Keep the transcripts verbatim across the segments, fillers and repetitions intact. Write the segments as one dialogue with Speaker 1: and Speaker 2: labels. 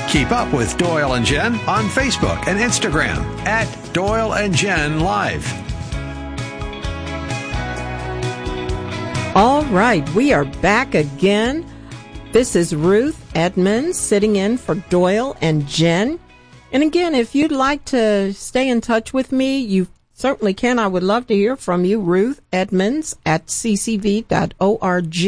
Speaker 1: Keep up with Doyle and Jen on Facebook and Instagram at Doyle and Jen Live.
Speaker 2: All right, we are back again. This is Ruth Edmonds sitting in for Doyle and Jen. And again, if you'd like to stay in touch with me, you certainly can. I would love to hear from you, Ruth Edmonds at c c v dot org.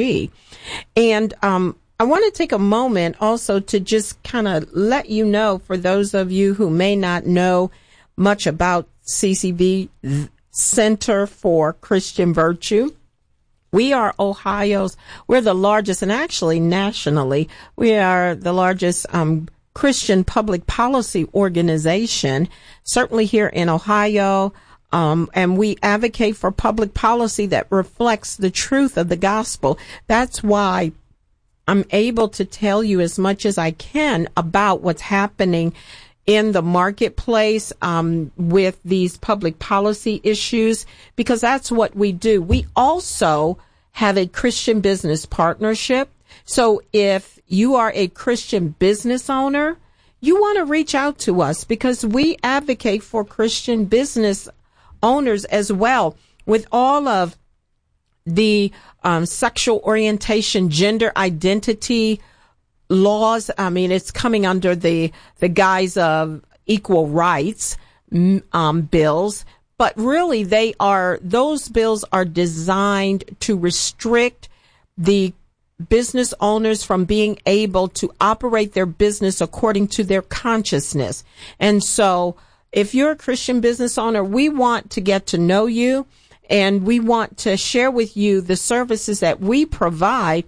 Speaker 2: And um, I want to take a moment also to just kind of let you know, for those of you who may not know much about C C V, Center for Christian Virtue. We are Ohio's, we're the largest, and actually nationally, we are the largest um, Christian public policy organization, certainly here in Ohio. Um, and we advocate for public policy that reflects the truth of the gospel. That's why I'm able to tell you as much as I can about what's happening in the marketplace um, with these public policy issues, because that's what we do. We also have a Christian business partnership. So if you are a Christian business owner, you want to reach out to us, because we advocate for Christian business owners as well, with all of the um, sexual orientation, gender identity laws. I mean, it's coming under the the guise of equal rights um, bills, but really they are, those bills are designed to restrict the business owners from being able to operate their business according to their consciousness. And so if you're a Christian business owner, we want to get to know you, and we want to share with you the services that we provide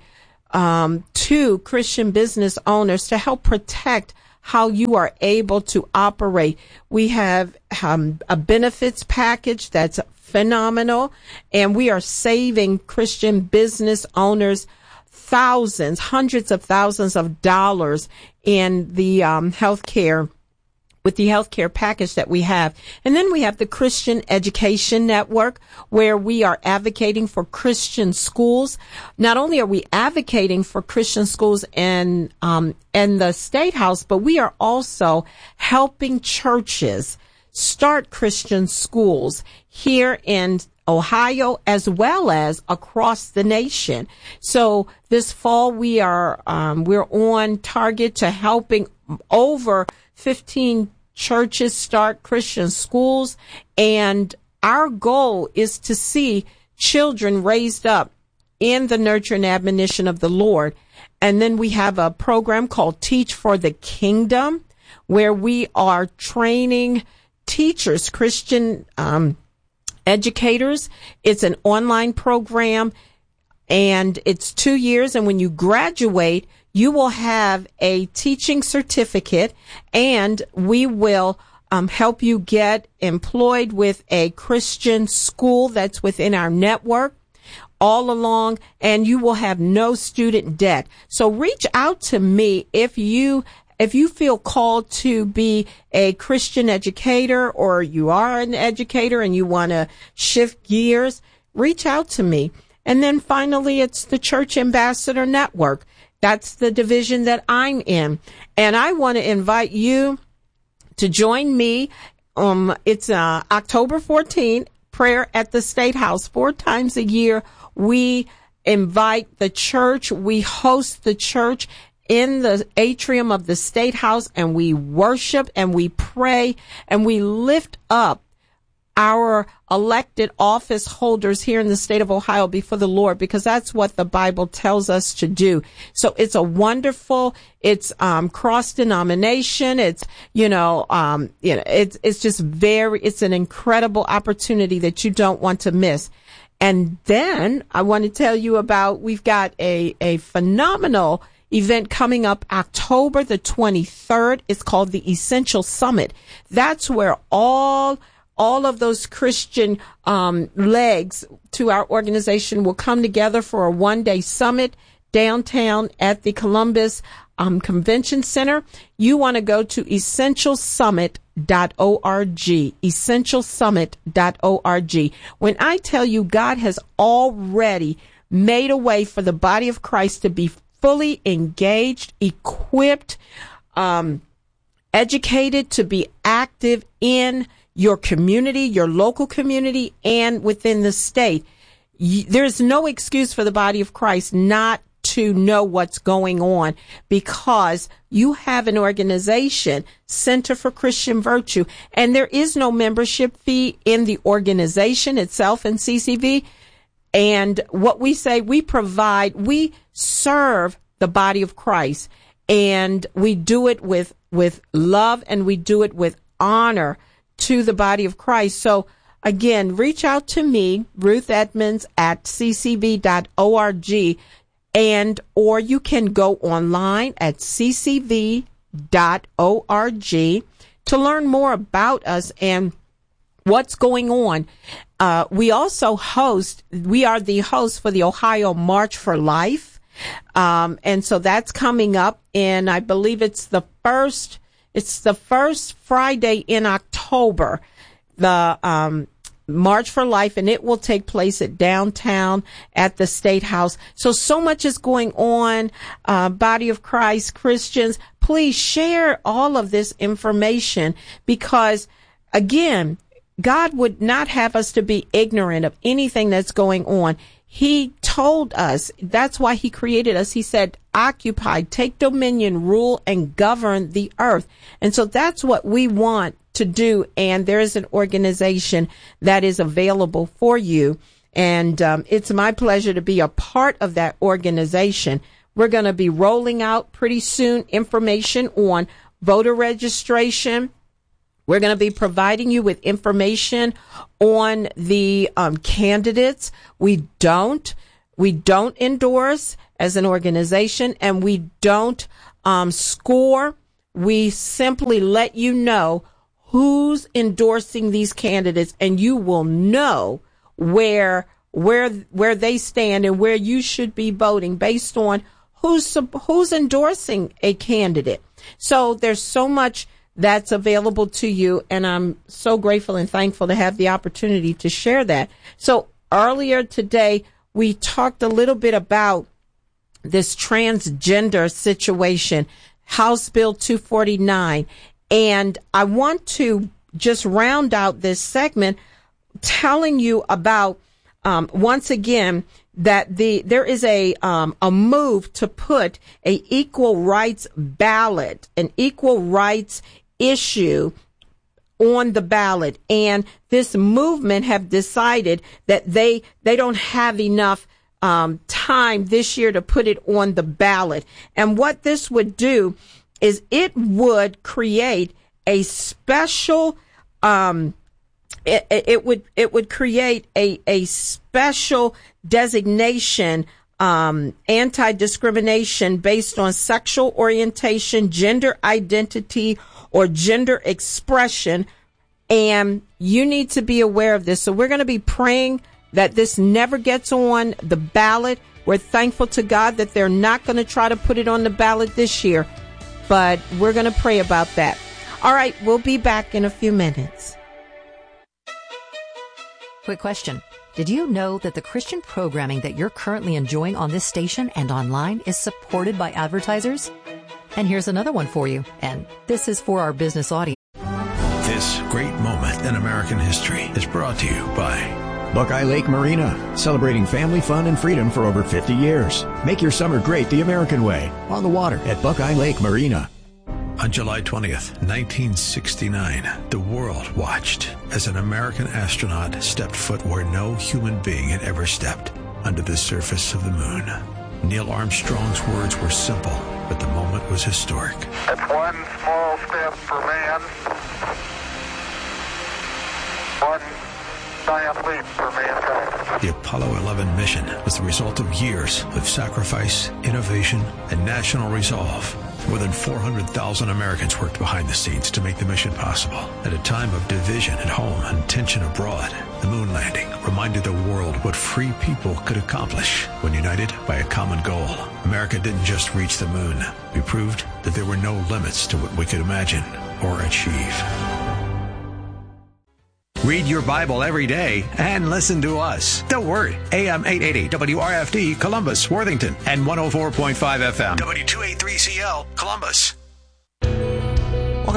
Speaker 2: um, to Christian business owners to help protect how you are able to operate. We have um, a benefits package that's phenomenal, and we are saving Christian business owners thousands, hundreds of thousands of dollars in the um, healthcare with the healthcare package that we have. And then we have the Christian Education Network, where we are advocating for Christian schools. Not only are we advocating for Christian schools in, um, in the State House, but we are also helping churches start Christian schools here in Ohio, as well as across the nation. So this fall, we are, um, we're on target to helping over fifteen churches start Christian schools, and our goal is to see children raised up in the nurture and admonition of the Lord. And then we have a program called Teach for the Kingdom, where we are training teachers, Christian um, educators. It's an online program, and it's two years. And when you graduate, you will have a teaching certificate, and we will um, help you get employed with a Christian school that's within our network all along, and you will have no student debt. So reach out to me if you if you feel called to be a Christian educator, or you are an educator and you want to shift gears. Reach out to me. And then finally, it's the Church Ambassador Network. That's the division that I'm in. And I want to invite you to join me. Um, it's uh, October fourteenth, prayer at the State House. Four times a year, we invite the church. We host the church in the atrium of the State House, and we worship and we pray and we lift up our elected office holders here in the state of Ohio before the Lord, because that's what the Bible tells us to do. So it's a wonderful, it's um cross denomination, it's you know um you know it's it's just very it's an incredible opportunity that you don't want to miss. And then I want to tell you about, we've got a a phenomenal event coming up October the twenty-third. It's called the Essential Summit. That's where all all of those Christian um, legs to our organization will come together for a one-day summit downtown at the Columbus um, Convention Center. You want to go to essential summit dot org, essential summit dot org. When I tell you God has already made a way for the body of Christ to be fully engaged, equipped, um, educated, to be active in your community, your local community, and within the state. There's no excuse for the body of Christ not to know what's going on, because you have an organization, Center for Christian Virtue, and there is no membership fee in the organization itself in C C V. And what we say, we provide, we serve the body of Christ, and we do it with, with love, and we do it with honor to the body of Christ. So again, reach out to me, Ruth Edmonds at c c v dot org, and or you can go online at c c v dot org to learn more about us and what's going on. Uh, we also host, we are the host for the Ohio March for Life. Um, and so that's coming up, and I believe it's the first, it's the first Friday in October, the, um, March for Life, and it will take place at downtown at the State House. So, so much is going on. Uh, Body of Christ, Christians, please share all of this information, because again, God would not have us to be ignorant of anything that's going on. He told us, that's why he created us. He said, occupy, take dominion, rule, and govern the earth. And so that's what we want to do. And there is an organization that is available for you. And um, it's my pleasure to be a part of that organization. We're going to be rolling out pretty soon information on voter registration. We're going to be providing you with information on the um, candidates. We don't, we don't endorse as an organization, and we don't um, score. We simply let you know who's endorsing these candidates, and you will know where where where they stand and where you should be voting based on who's who's endorsing a candidate. So there's so much that's available to you, and I'm so grateful and thankful to have the opportunity to share that. So earlier today, we talked a little bit about this transgender situation, House Bill two forty-nine, and I want to just round out this segment telling you about, um, once again, that the there is a um, a move to put a equal rights ballot, an equal rights issue on the ballot, and this movement have decided that they they don't have enough um, time this year to put it on the ballot. And what this would do is it would create a special um, it, it would it would create a a special designation, um, anti-discrimination based on sexual orientation, gender identity, or gender expression. And you need to be aware of this. So we're going to be praying that this never gets on the ballot. We're thankful to God that they're not going to try to put it on the ballot this year, but we're going to pray about that. All right, we'll be back in a few minutes.
Speaker 3: Quick question. Did you know that the Christian programming that you're currently enjoying on this station and online is supported by advertisers? And here's another one for you. And this is for our business audience.
Speaker 1: This great moment in American history is brought to you by
Speaker 4: Buckeye Lake Marina, celebrating family fun and freedom for over fifty years. Make your summer great the American way, on the water at Buckeye Lake Marina.
Speaker 1: On July twentieth, nineteen sixty-nine, the world watched as an American astronaut stepped foot where no human being had ever stepped, under the surface of the moon. Neil Armstrong's words were simple, but the moment was historic.
Speaker 5: It's one small step for man, one giant leap for mankind.
Speaker 1: The Apollo eleven mission was the result of years of sacrifice, innovation, and national resolve. More than four hundred thousand Americans worked behind the scenes to make the mission possible. At a time of division at home and tension abroad, the moon landing reminded the world what free people could accomplish when united by a common goal. America didn't just reach the moon. We proved that there were no limits to what we could imagine or achieve. Read your Bible every day and listen to us. The Word, A M eight eighty, W R F D, Columbus, Worthington, and one oh four point five F M, W two eighty-three C L, Columbus.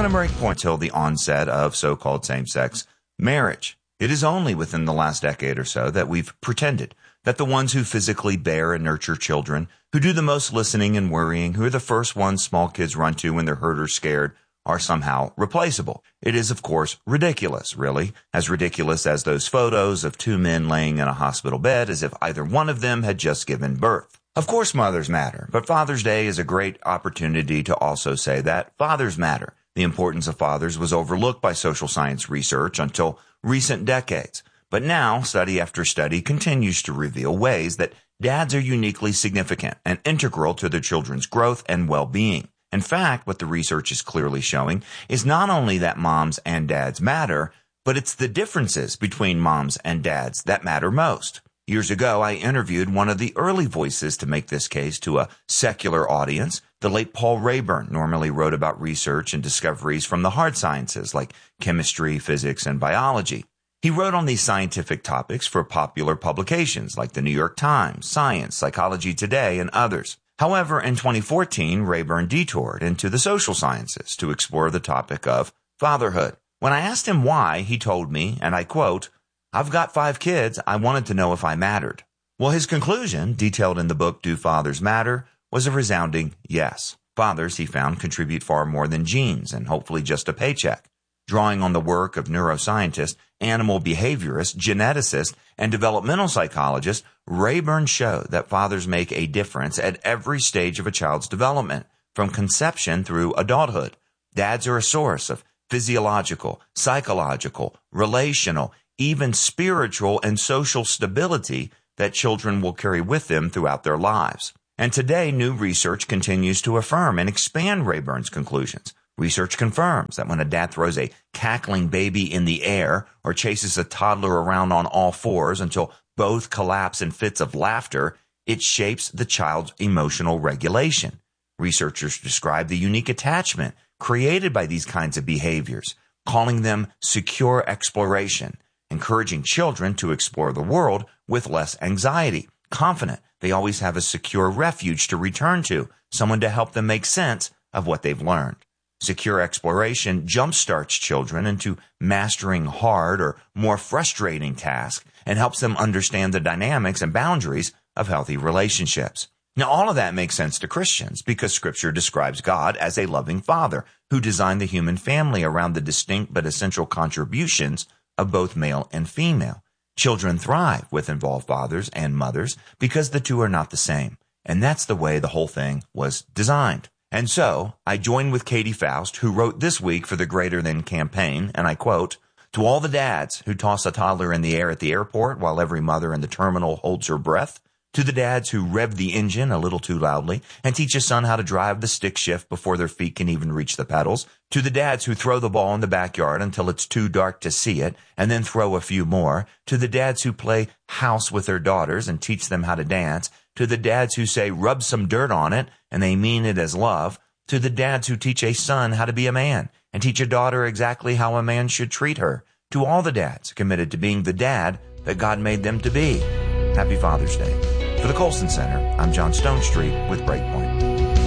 Speaker 6: going to break point till the onset of so-called same-sex marriage. It is only within the last decade or so that we've pretended that the ones who physically bear and nurture children, who do the most listening and worrying, who are the first ones small kids run to when they're hurt or scared, are somehow replaceable. It is, of course, ridiculous, really, as ridiculous as those photos of two men laying in a hospital bed as if either one of them had just given birth. Of course, mothers matter, but Father's Day is a great opportunity to also say that fathers matter. The importance of fathers was overlooked by social science research until recent decades. But now, study after study continues to reveal ways that dads are uniquely significant and integral to their children's growth and well-being. In fact, what the research is clearly showing is not only that moms and dads matter, but it's the differences between moms and dads that matter most. Years ago, I interviewed one of the early voices to make this case to a secular audience. The late Paul Rayburn normally wrote about research and discoveries from the hard sciences like chemistry, physics, and biology. He wrote on these scientific topics for popular publications like the New York Times, Science, Psychology Today, and others. However, in twenty fourteen, Rayburn detoured into the social sciences to explore the topic of fatherhood. When I asked him why, he told me, and I quote, "I've got five kids. I wanted to know if I mattered." Well, his conclusion, detailed in the book Do Fathers Matter, was a resounding yes. Fathers, he found, contribute far more than genes and hopefully just a paycheck. Drawing on the work of neuroscientists, animal behaviorists, geneticists, and developmental psychologists, Rayburn showed that fathers make a difference at every stage of a child's development, from conception through adulthood. Dads are a source of physiological, psychological, relational, even spiritual and social stability that children will carry with them throughout their lives. And today, new research continues to affirm and expand Rayburn's conclusions. Research confirms that when a dad throws a cackling baby in the air or chases a toddler around on all fours until both collapse in fits of laughter, it shapes the child's emotional regulation. Researchers describe the unique attachment created by these kinds of behaviors, calling them secure exploration, encouraging children to explore the world with less anxiety, confident they always have a secure refuge to return to, someone to help them make sense of what they've learned. Secure exploration jumpstarts children into mastering hard or more frustrating tasks and helps them understand the dynamics and boundaries of healthy relationships. Now, all of that makes sense to Christians because Scripture describes God as a loving Father who designed the human family around the distinct but essential contributions of both male and female. Children thrive with involved fathers and mothers because the two are not the same, and that's the way the whole thing was designed. And so, I join with Katie Faust, who wrote this week for the Greater Than campaign, and I quote, "To all the dads who toss a toddler in the air at the airport while every mother in the terminal holds her breath, to the dads who rev the engine a little too loudly and teach a son how to drive the stick shift before their feet can even reach the pedals, to the dads who throw the ball in the backyard until it's too dark to see it and then throw a few more, to the dads who play house with their daughters and teach them how to dance, to the dads who say rub some dirt on it and they mean it as love, to the dads who teach a son how to be a man and teach a daughter exactly how a man should treat her, to all the dads committed to being the dad that God made them to be. Happy Father's Day." For the Colson Center, I'm John Stonestreet with Breakpoint.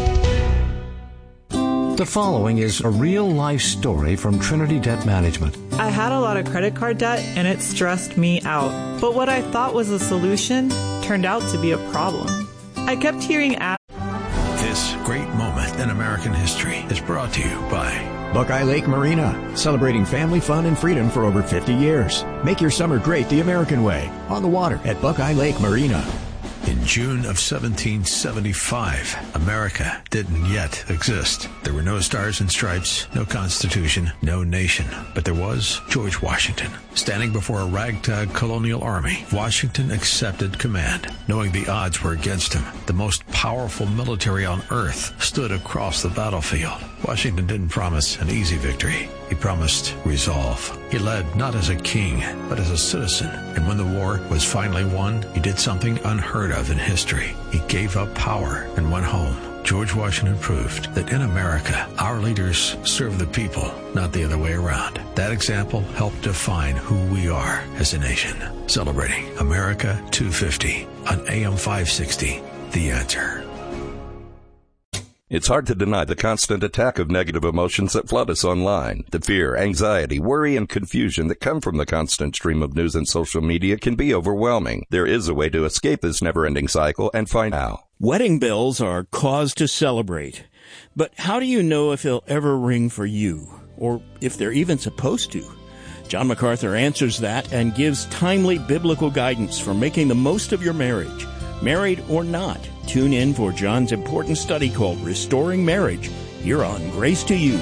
Speaker 7: The following is a real-life story from Trinity Debt Management.
Speaker 8: I had a lot of credit card debt, and it stressed me out. But what I thought was a solution turned out to be a problem. I kept hearing ads.
Speaker 1: This great moment in American history is brought to you by
Speaker 4: Buckeye Lake Marina, celebrating family fun and freedom for over fifty years. Make your summer great the American way, on the water at Buckeye Lake Marina.
Speaker 1: In June of seventeen seventy-five, America didn't yet exist. There were no stars and stripes, no constitution, no nation. But there was George Washington. Standing before a ragtag colonial army, Washington accepted command. Knowing the odds were against him, the most powerful military on earth stood across the battlefield. Washington didn't promise an easy victory. He promised resolve. He led not as a king, but as a citizen. And when the war was finally won, he did something unheard of in history. He gave up power and went home. George Washington proved that in America, our leaders serve the people, not the other way around. That example helped define who we are as a nation. Celebrating America two fifty on A M five sixty, The Answer.
Speaker 9: It's hard to deny the constant attack of negative emotions that flood us online. The fear, anxiety, worry, and confusion that come from the constant stream of news and social media can be overwhelming. There is a way to escape this never-ending cycle and find out.
Speaker 10: Wedding bells are cause to celebrate. But how do you know if they'll ever ring for you, or if they're even supposed to? John MacArthur answers that and gives timely biblical guidance for making the most of your marriage. Married or not, tune in for John's important study called Restoring Marriage, here on Grace to You.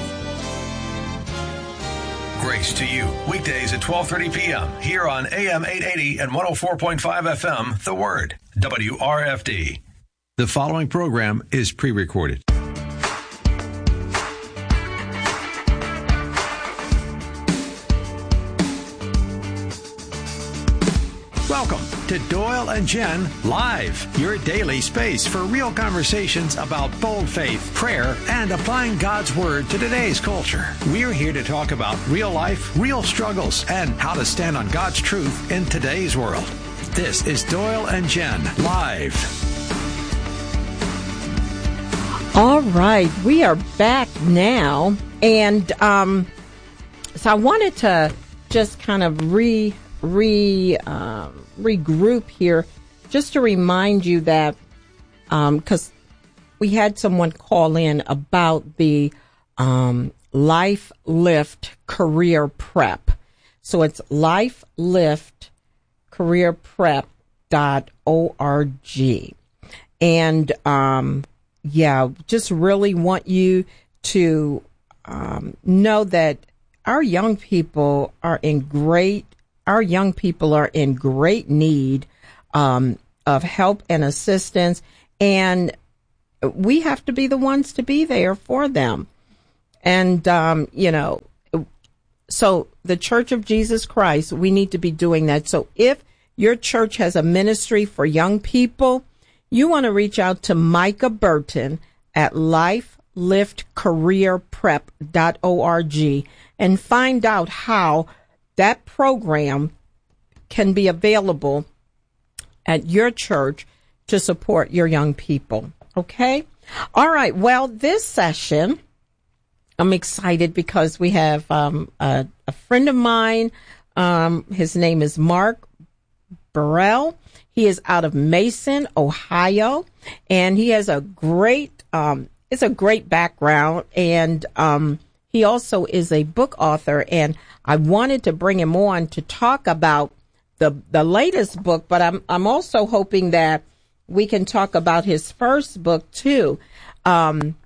Speaker 1: Grace to You, weekdays at twelve thirty p.m. here on A M eight eighty and one oh four point five F M, The Word, W R F D. The following program is pre-recorded. Welcome to Doyle and Jen Live, your daily space for real conversations about bold faith, prayer, and applying God's Word to today's culture. We're here to talk about real life, real struggles, and how to stand on God's truth in today's world. This is Doyle and Jen Live.
Speaker 2: All right, we are back now, and um, so I wanted to just kind of re re um, regroup here, just to remind you that because um, we had someone call in about the um, Life Lift Career Prep. So it's life lift career prep dot org, and um, yeah, just really want you to um, know that our young people are in great Our young people are in great need um, of help and assistance, and we have to be the ones to be there for them. And, um, you know, so the Church of Jesus Christ, we need to be doing that. So if your church has a ministry for young people, you want to reach out to Micah Burton at life lift career prep dot org and find out how that program can be available at your church to support your young people. Okay? All right. Well, this session, I'm excited because we have um, a, a friend of mine. Um, his name is Mark Burrell. He is out of Mason, Ohio, and he has a great, um, it's a great background, and um, he also is a book author, and I wanted to bring him on to talk about the the latest book, but I'm I'm also hoping that we can talk about his first book too. Um,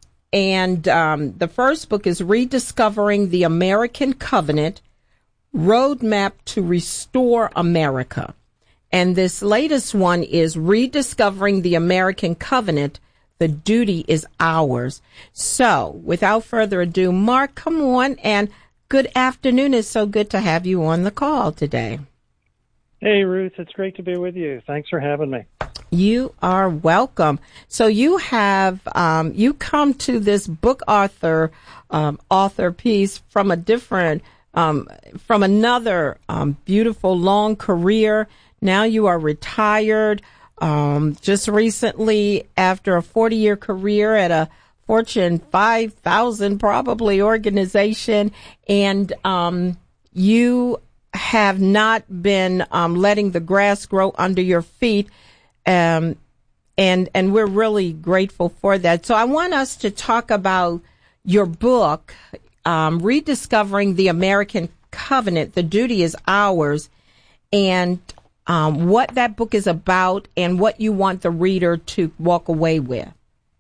Speaker 2: and um, the first book is Rediscovering the American Covenant, Roadmap to Restore America. And this latest one is Rediscovering the American Covenant, The Duty is Ours. So, without further ado, Mark, come on, and good afternoon. It's so good to have you on the call today.
Speaker 11: Hey, Ruth. It's great to be with you. Thanks for having me.
Speaker 2: You are welcome. So you have, um, you come to this book author, um, author piece from a different, um, from another um, beautiful long career. Now you are retired. Um, just recently, after a forty-year career at a Fortune five thousand probably organization, and um, you have not been um, letting the grass grow under your feet, um, and and we're really grateful for that. So I want us to talk about your book, um, Rediscovering the American Covenant, The Duty is Ours, and um, what that book is about and what you want the reader to walk away with.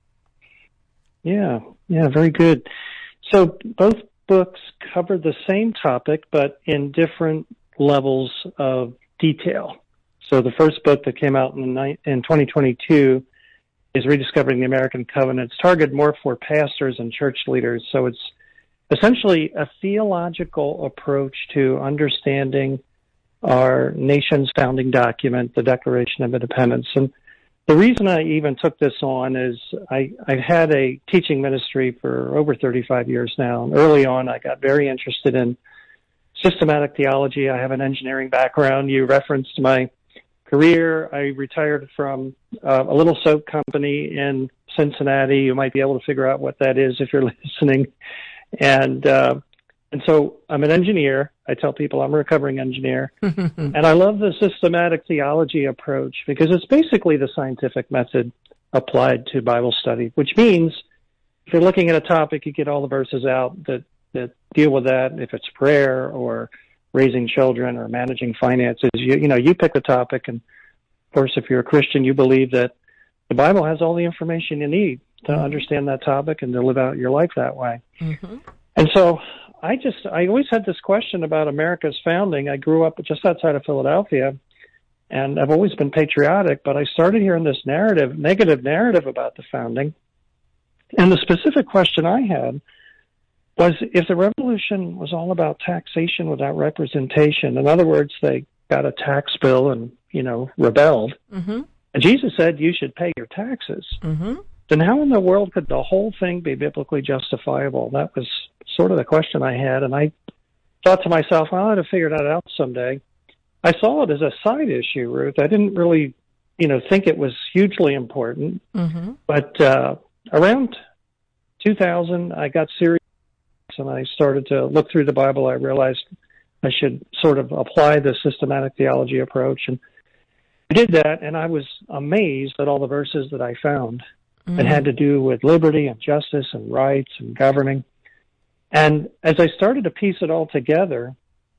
Speaker 11: Yeah, yeah, very good. So both books cover the same topic, but in different levels of detail. So the first book that came out in, the, in twenty twenty-two is Rediscovering the American Covenant. It's targeted more for pastors and church leaders. So it's essentially a theological approach to understanding our nation's founding document, the Declaration of Independence. And the reason I even took this on is I, I've had a teaching ministry for over thirty-five years now. And early on, I got very interested in systematic theology. I have an engineering background. You referenced my career, I retired from uh, a little soap company in Cincinnati. You might be able to figure out what that is if you're listening. And uh, and so I'm an engineer. I tell people I'm a recovering engineer. And I love the systematic theology approach because it's basically the scientific method applied to Bible study, which means if you're looking at a topic, you get all the verses out that, that deal with that. If it's prayer or raising children or managing finances, you, you know, you pick the topic. And of course, if you're a Christian, you believe that the Bible has all the information you need to mm-hmm. understand that topic and to live out your life that way. Mm-hmm. And so I just, I always had this question about America's founding. I grew up just outside of Philadelphia, and I've always been patriotic, but I started hearing this narrative, negative narrative about the founding. And the specific question I had was if the revolution was all about taxation without representation, in other words, they got a tax bill and, you know, rebelled, mm-hmm. and Jesus said you should pay your taxes, mm-hmm. then how in the world could the whole thing be biblically justifiable? That was sort of the question I had, and I thought to myself, well, I'll have to figure that out someday. I saw it as a side issue, Ruth. I didn't really, you know, think it was hugely important, mm-hmm. but uh, around two thousand, I got serious, and I started to look through the Bible. I realized I should sort of apply the systematic theology approach, and I did that, and I was amazed at all the verses that I found mm-hmm. that had to do with liberty and justice and rights and governing. And as I started to piece it all together,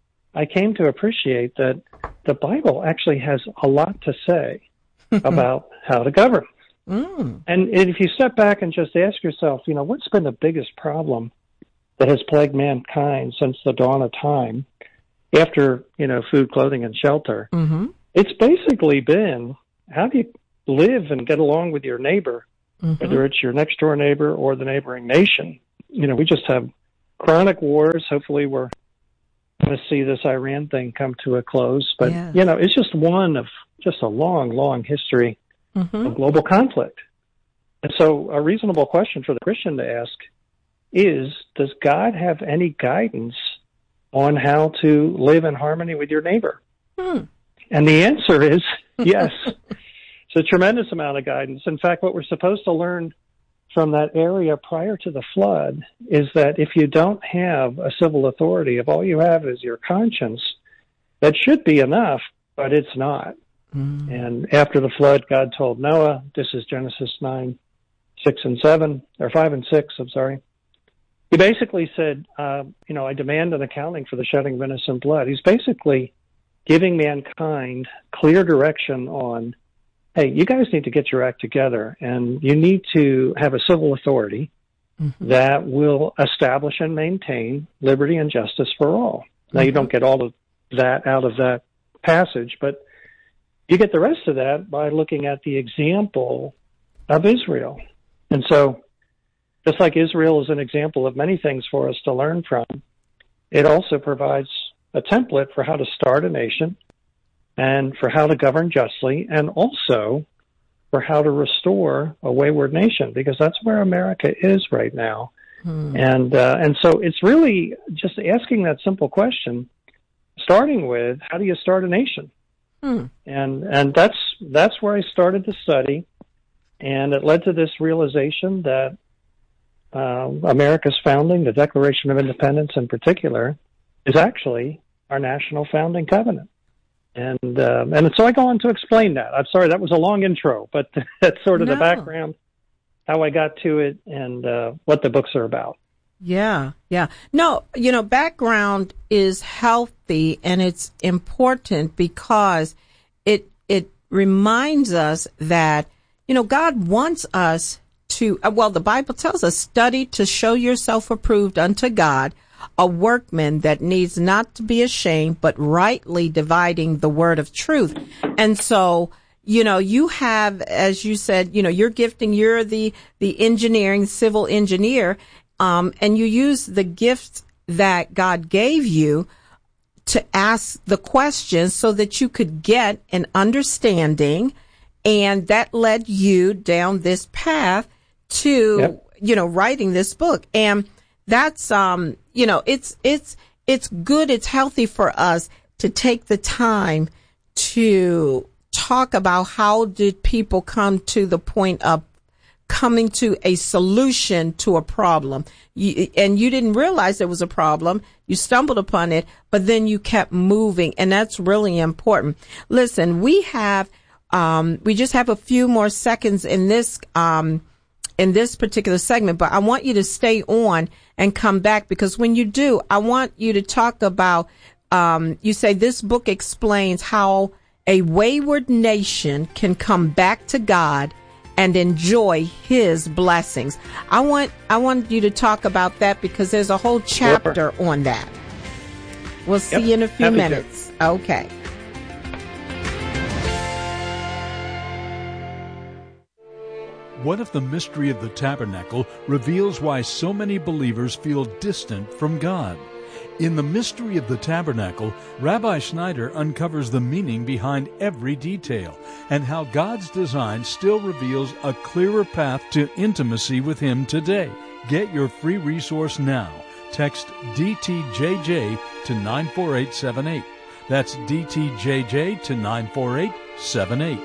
Speaker 11: I came to appreciate that the Bible actually has a lot to say about how to govern. Mm. And if you step back and just ask yourself, you know, what's been the biggest problem that has plagued mankind since the dawn of time after, you know, food, clothing, and shelter? Mm-hmm. It's basically been, how do you live and get along with your neighbor, mm-hmm. whether it's your next door neighbor or the neighboring nation? You know, we just have chronic wars. Hopefully we're going to see this Iran thing come to a close. But, yeah. you know, it's just one of just a long, long history mm-hmm. of global conflict. And so a reasonable question for the Christian to ask is, does God have any guidance on how to live in harmony with your neighbor? Hmm. And the answer is yes. It's a tremendous amount of guidance. In fact, what we're supposed to learn from that area prior to the flood is that if you don't have a civil authority, if all you have is your conscience, that should be enough, but it's not. Mm. And after the flood, God told Noah, this is Genesis nine, six and seven, or five and six, I'm sorry. He basically said, uh, you know, I demand an accounting for the shedding of innocent blood. He's basically giving mankind clear direction on, hey, you guys need to get your act together, and you need to have a civil authority mm-hmm. that will establish and maintain liberty and justice for all. Now, mm-hmm. you don't get all of that out of that passage, but you get the rest of that by looking at the example of Israel. And so, just like Israel is an example of many things for us to learn from, it also provides a template for how to start a nation and for how to govern justly, and also for how to restore a wayward nation, because that's where America is right now. Hmm. And uh, and so it's really just asking that simple question, starting with, how do you start a nation? Hmm. And and that's that's where I started to study, and it led to this realization that uh, America's founding, the Declaration of Independence in particular, is actually our national founding covenant. And um, and so I go on to explain that. I'm sorry, that was a long intro, but that's sort of no. the background, how I got to it, and uh, what the books are about.
Speaker 2: Yeah, yeah. No, you know, background is healthy, and it's important because it it reminds us that, you know, God wants us to, uh, well, the Bible tells us, study to show yourself approved unto God, a workman that needs not to be ashamed, but rightly dividing the word of truth. And so, you know, you have, as you said, you know, you're gifting, you're the, the engineering, civil engineer, um, and you use the gifts that God gave you to ask the questions so that you could get an understanding. And that led you down this path to, yep. you know, writing this book. And that's, um, you know, it's, it's, it's good. It's healthy for us to take the time to, talk about how did people come to the point of coming to a solution to a problem. You, and you didn't realize there was a problem. You stumbled upon it, but then you kept moving, and that's really important. Listen, we have, um, we just have a few more seconds in this, um, in this particular segment, but I want you to stay on and come back, because when you do, I want you to talk about, um, you say this book explains how a wayward nation can come back to God and enjoy his blessings. I want I want you to talk about that, because there's a whole chapter sure. on that. We'll see yep. you in a few Happy minutes. To. Okay.
Speaker 12: What if the mystery of the tabernacle reveals why so many believers feel distant from God? In The Mystery of the Tabernacle, Rabbi Schneider uncovers the meaning behind every detail and how God's design still reveals a clearer path to intimacy with Him today. Get your free resource now. Text D T J J to nine four eight seven eight. That's D T J J to nine four eight seven eight.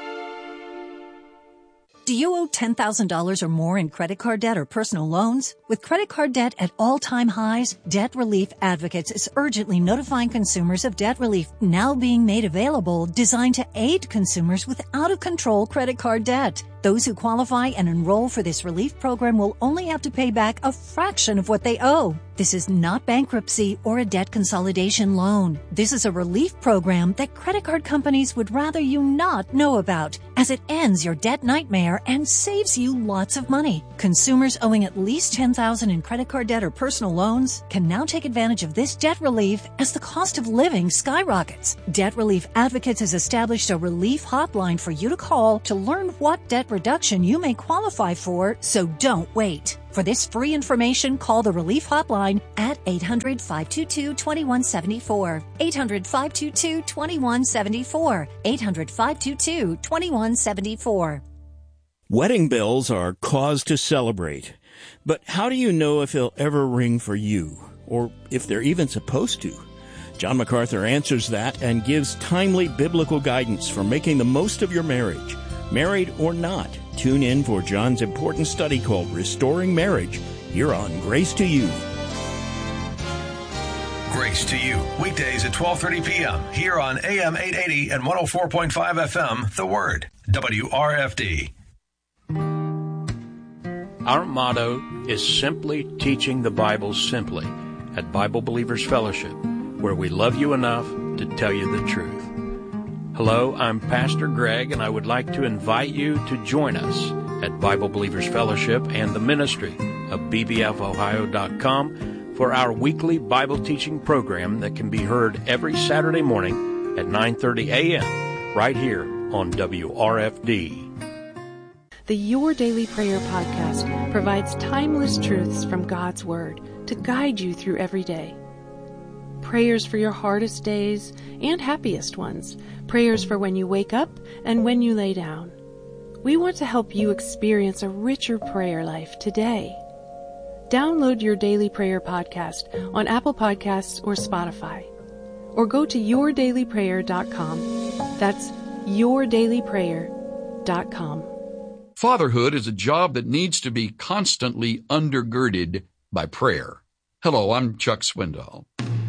Speaker 3: Do you owe ten thousand dollars or more in credit card debt or personal loans? With credit card debt at all-time highs, Debt Relief Advocates is urgently notifying consumers of debt relief now being made available, designed to aid consumers with out-of-control credit card debt. Those who qualify and enroll for this relief program will only have to pay back a fraction of what they owe. This is not bankruptcy or a debt consolidation loan. This is a relief program that credit card companies would rather you not know about, as it ends your debt nightmare and saves you lots of money. Consumers owing at least ten thousand dollars in credit card debt or personal loans can now take advantage of this debt relief as the cost of living skyrockets. Debt Relief Advocates has established a relief hotline for you to call to learn what debt reduction you may qualify for, so don't wait. For this free information, call the Relief Hotline at eight hundred, five two two, two one seven four. eight hundred, five two two, two one seven four. eight hundred, five two two, two one seven four.
Speaker 10: Wedding bells are cause to celebrate. But how do you know if they'll ever ring for you, or if they're even supposed to? John MacArthur answers that and gives timely biblical guidance for making the most of your marriage. Married or not, tune in for John's important study called Restoring Marriage, here on Grace to You.
Speaker 1: Grace to You, weekdays at twelve thirty p.m. here on A M eight eighty and one oh four point five F M, The Word, W R F D.
Speaker 13: Our motto is simply teaching the Bible simply at Bible Believers Fellowship, where we love you enough to tell you the truth. Hello, I'm Pastor Greg, and I would like to invite you to join us at Bible Believers Fellowship and the ministry of B B F Ohio dot com for our weekly Bible teaching program that can be heard every Saturday morning at nine thirty a.m. right here on W R F D.
Speaker 14: The Your Daily Prayer podcast provides timeless truths from God's Word to guide you through every day. Prayers for your hardest days and happiest ones. Prayers for when you wake up and when you lay down. We want to help you experience a richer prayer life today. Download Your Daily Prayer podcast on Apple Podcasts or Spotify. Or go to your daily prayer dot com. That's your daily prayer dot com.
Speaker 15: Fatherhood is a job that needs to be constantly undergirded by prayer. Hello, I'm Chuck Swindoll.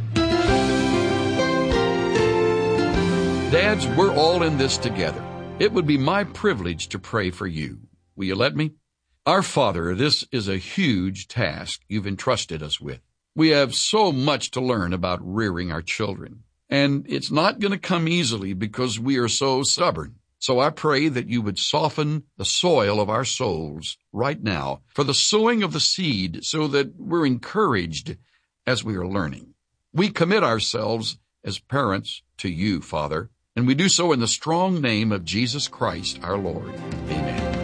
Speaker 15: Dads, we're all in this together. It would be my privilege to pray for you. Will you let me? Our Father, this is a huge task you've entrusted us with. We have so much to learn about rearing our children, and it's not going to come easily because we are so stubborn. So I pray that you would soften the soil of our souls right now for the sowing of the seed so that we're encouraged as we are learning. We commit ourselves as parents to you, Father, and we do so in the strong name of Jesus Christ, our Lord. Amen.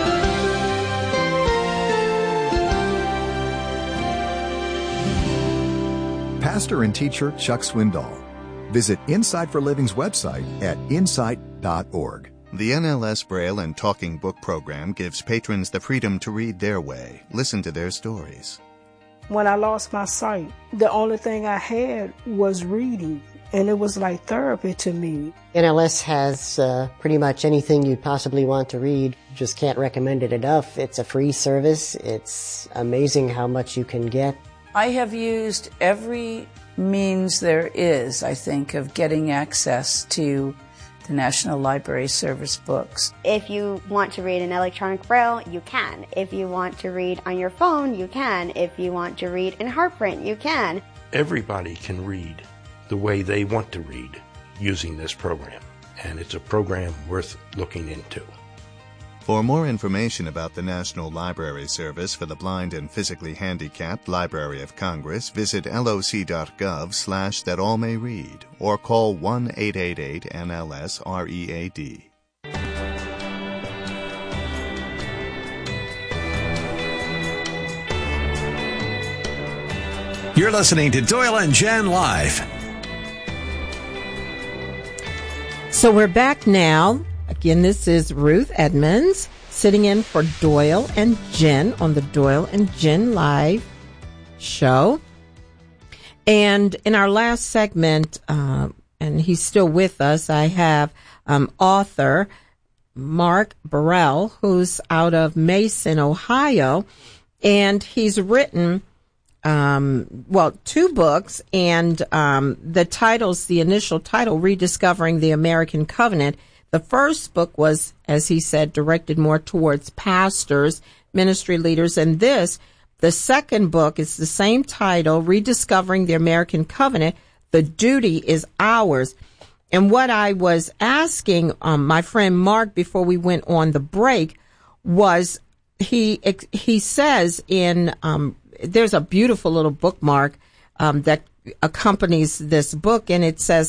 Speaker 16: Pastor and teacher Chuck Swindoll. Visit Insight for Living's website at insight dot org.
Speaker 17: The N L S Braille and Talking Book program gives patrons the freedom to read their way, listen to their stories.
Speaker 18: when I lost my sight, the only thing I had was reading, and it was like therapy to me.
Speaker 19: N L S has uh, pretty much anything you'd possibly want to read. Just can't recommend it enough. It's a free service. It's amazing how much you can get.
Speaker 20: I have used every means there is, I think, of getting access to the National Library Service books.
Speaker 21: If you want to read in electronic braille, you can. If you want to read on your phone, you can. If you want to read in hard print, you can.
Speaker 13: Everybody can read the way they want to read using this program, and it's a program worth looking into.
Speaker 17: For more information about the National Library Service for the Blind and Physically Handicapped Library of Congress, visit loc.gov slash that all may read or call one eight eight eight N L S R E A D.
Speaker 1: You're listening to Doyle and Jen Live.
Speaker 2: So we're back now. Again, this is Ruth Edmonds sitting in for Doyle and Jen on the Doyle and Jen Live show. And in our last segment, uh, and he's still with us, I have um, author Mark Burrell, who's out of Mason, Ohio, and he's written Um, well, two books, and um, the titles, the initial title, Rediscovering the American Covenant. The first book was, as he said, directed more towards pastors, ministry leaders, and this, the second book, is the same title, Rediscovering the American Covenant. The Duty is Ours. And what I was asking um, my friend Mark before we went on the break was, he he says in um, there's a beautiful little bookmark um, that accompanies this book, and it says,